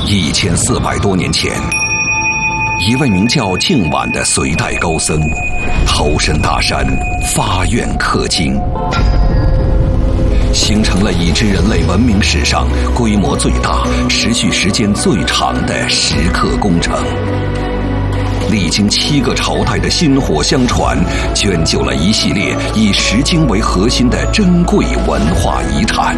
1400多年前，一位名叫净晚的隋代高僧，投身大山，发愿刻经，形成了已知人类文明史上规模最大、持续时间最长的石刻工程。历经7个朝代的薪火相传，卷就了一系列以石经为核心的珍贵文化遗产。